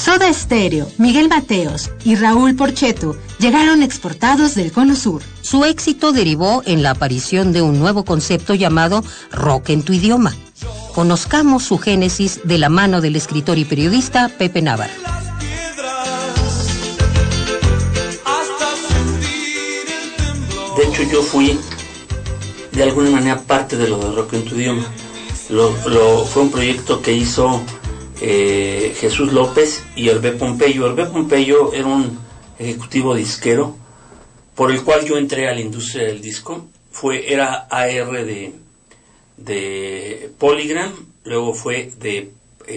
Soda Stereo, Miguel Mateos y Raúl Porcheto llegaron exportados del Cono Sur. Su éxito derivó en la aparición de un nuevo concepto llamado rock en tu idioma. Conozcamos su génesis de la mano del escritor y periodista Pepe Navarro. De hecho, yo fui de alguna manera parte de lo de rock en tu idioma. Fue un proyecto que hizo Jesús López y Hervé Pompeyo. Hervé Pompeyo era un ejecutivo disquero por el cual yo entré a la industria del disco. Era AR de Polygram, luego fue de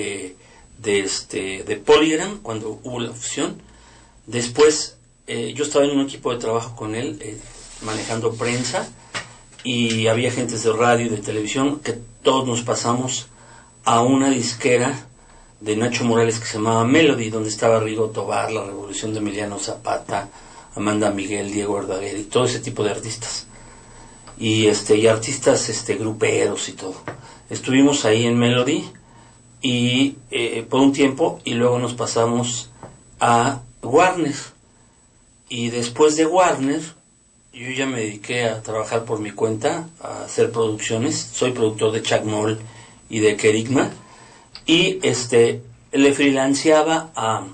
Polygram cuando hubo la fusión. Después yo estaba en un equipo de trabajo con él, manejando prensa, y había gentes de radio y de televisión que todos nos pasamos a una disquera de Nacho Morales que se llamaba Melody, donde estaba Rigo Tobar, La Revolución de Emiliano Zapata, Amanda Miguel, Diego Verdaguer y todo ese tipo de artistas. Y artistas gruperos y todo. Estuvimos ahí en Melody y por un tiempo, y luego nos pasamos a Warner. Y después de Warner, yo ya me dediqué a trabajar por mi cuenta, a hacer producciones. Soy productor de Chuck Moll y de Kerigma. Y le freelanceaba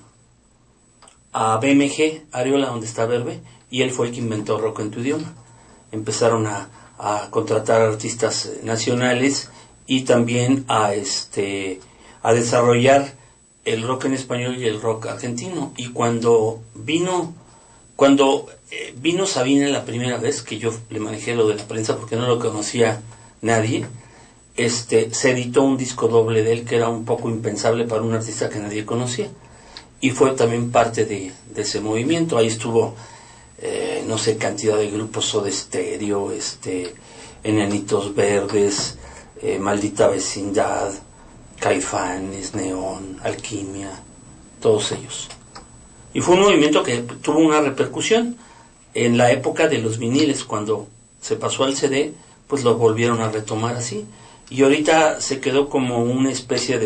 a BMG, Ariola, donde está Verbe, y él fue el que inventó Rock en tu idioma. Empezaron a contratar artistas nacionales y también a desarrollar el rock en español y el rock argentino. Y cuando vino Sabina la primera vez que yo le manejé lo de la prensa, porque no lo conocía nadie, se editó un disco doble de él que era un poco impensable para un artista que nadie conocía, y fue también parte de ese movimiento. Ahí estuvo no sé, cantidad de grupos, Soda Stereo, Enanitos Verdes, Maldita Vecindad, Caifanes, Neón, Alquimia, todos ellos. Y fue un movimiento que tuvo una repercusión en la época de los viniles. Cuando se pasó al CD, pues lo volvieron a retomar así, y ahorita se quedó como una especie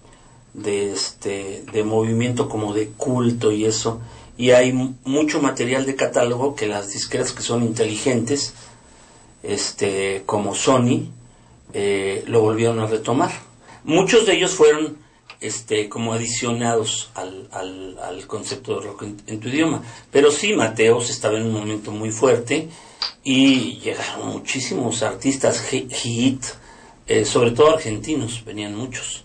de movimiento como de culto y eso, y hay mucho material de catálogo que las disqueras que son inteligentes, como Sony, lo volvieron a retomar. Muchos de ellos fueron como adicionados al concepto de rock en tu idioma, pero sí, Mateos estaba en un momento muy fuerte y llegaron muchísimos artistas hit, sobre todo argentinos, venían muchos.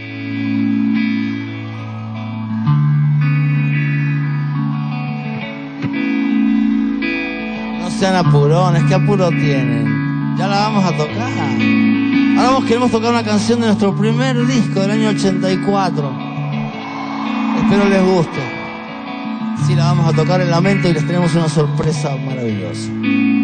No sean apurones, ¿qué apuro tienen? Ya la vamos a tocar. Ahora queremos tocar una canción de nuestro primer disco del año 84. Espero les guste. Sí, la vamos a tocar en Lamento y les tenemos una sorpresa maravillosa.